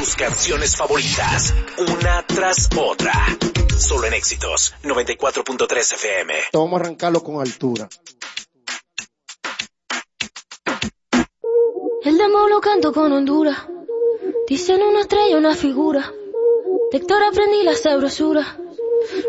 tus canciones favoritas, una tras otra. Solo en Éxitos 94.3 FM. Vamos a arrancarlo con altura. El demo lo canto con Honduras. Dicen una estrella, una figura. De Héctor aprendí la sabrosura.